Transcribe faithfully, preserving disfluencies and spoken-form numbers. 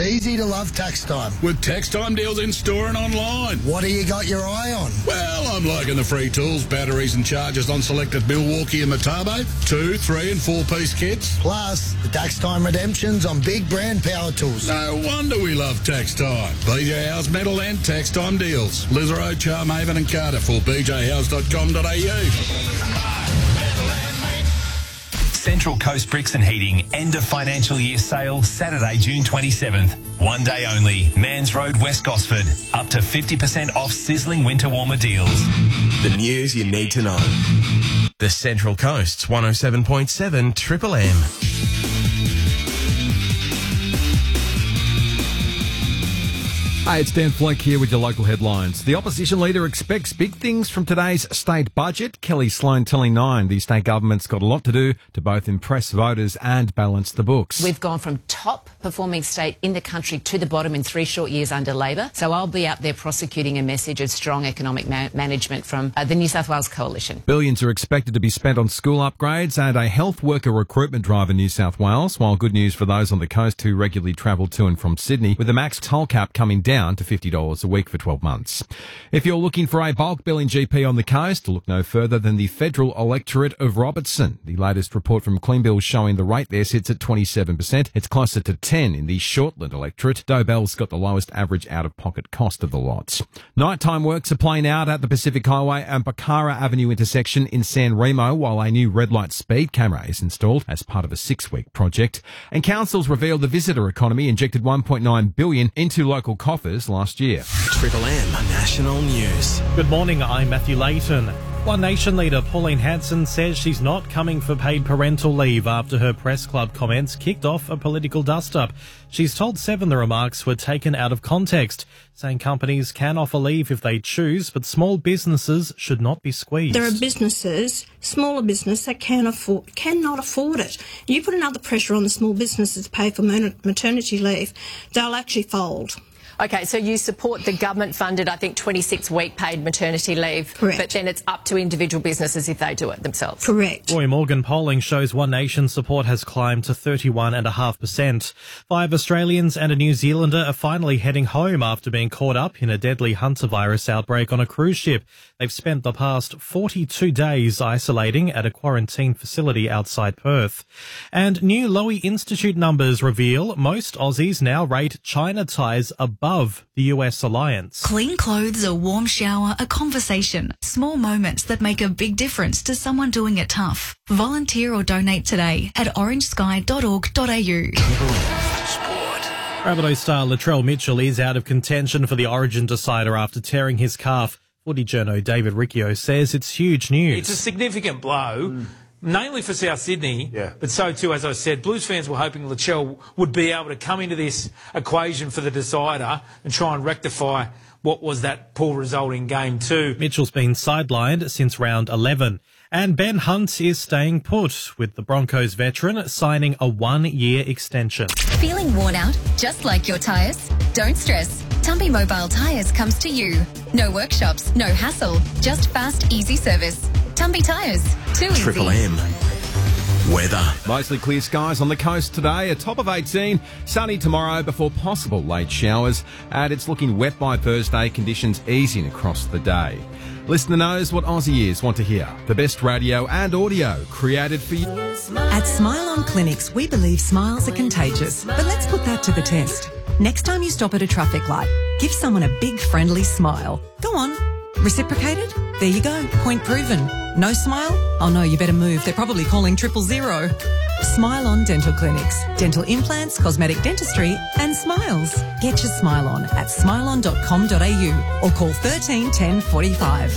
easy to love tax time. With tax time deals in store and online. What do you got your eye on? Well, I'm liking the free tools, batteries and chargers on selected Milwaukee and Metabo. Two, three and four piece kits. Plus, the tax time redemptions on big brand power tools. No wonder we love tax time. B J Howes Metal and tax time deals. Lisarow, Charmhaven and Cardiff for b j howes dot com dot a u. Central Coast Bricks and Heating end of financial year sale Saturday, June twenty-seventh. One day only. Mans Road, West Gosford. Up to fifty percent off sizzling winter warmer deals. The news you need to know. The Central Coast's one oh seven point seven Triple M. Hey, it's Dan Fleck here with your local headlines. The opposition leader expects big things from today's state budget. Kelly Sloan telling Nine the state government's got a lot to do to both impress voters and balance the books. We've gone from top performing state in the country to the bottom in three short years under Labor. So I'll be out there prosecuting a message of strong economic ma- management from uh, the New South Wales Coalition. Billions are expected to be spent on school upgrades and a health worker recruitment drive in New South Wales, while good news for those on the coast who regularly travel to and from Sydney, with the max toll cap coming down down to fifty dollars a week for twelve months. If you're looking for a bulk billing G P on the coast, look no further than the federal electorate of Robertson. The latest report from CleanBill showing the rate there sits at twenty-seven percent. It's closer to ten in the Shortland electorate. Dobell's got the lowest average out-of-pocket cost of the lot. Nighttime works are playing out at the Pacific Highway and Bakara Avenue intersection in San Remo, while a new red light speed camera is installed as part of a six-week project. And councils revealed the visitor economy injected one point nine billion dollars into local coffers last year. Triple M National News. Good morning, I'm Matthew Layton. One Nation leader Pauline Hanson says she's not coming for paid parental leave after her press club comments kicked off a political dust-up. She's told Seven the remarks were taken out of context, saying companies can offer leave if they choose, but small businesses should not be squeezed. There are businesses, smaller business, that can afford, cannot afford it. You put another pressure on the small businesses to pay for maternity leave, they'll actually fold. Okay, so you support the government-funded, I think, twenty-six week paid maternity leave. Correct. But then it's up to individual businesses if they do it themselves. Correct. Roy Morgan polling shows One Nation support has climbed to thirty-one point five percent. Five Australians and a New Zealander are finally heading home after being caught up in a deadly hantavirus outbreak on a cruise ship. They've spent the past forty-two days isolating at a quarantine facility outside Perth. And new Lowy Institute numbers reveal most Aussies now rate China ties above above the U S alliance. Clean clothes, a warm shower, a conversation. Small moments that make a big difference to someone doing it tough. Volunteer or donate today at orange sky dot org dot a u. Rabbitoh star Latrell Mitchell is out of contention for the Origin decider after tearing his calf. Footy journo David Riccio says it's huge news. It's a significant blow. Mm. Mainly for South Sydney, yeah. but so too, as I said, Blues fans were hoping Latrell would be able to come into this equation for the decider and try and rectify what was that poor result in game two. Mitchell's been sidelined since round eleven. And Ben Hunt is staying put, with the Broncos veteran signing a one-year extension. Feeling worn out, just like your tyres? Don't stress. Tumby Mobile Tyres comes to you. No workshops, no hassle, just fast, easy service. Tumby Tyres, too easy. Triple M. Weather. Mostly clear skies on the coast today, a top of eighteen, sunny tomorrow before possible late showers, and it's looking wet by Thursday, conditions easing across the day. Listener knows what Aussie ears want to hear. The best radio and audio created for you. At Smile On Clinics, we believe smiles are contagious, but let's put that to the test. Next time you stop at a traffic light, give someone a big friendly smile. Go on. Reciprocated? There you go. Point proven. No smile? Oh no, you better move. They're probably calling triple zero. Smile On Dental Clinics. Dental implants, cosmetic dentistry and smiles. Get your smile on at smile on dot com dot a u or call thirteen ten forty-five.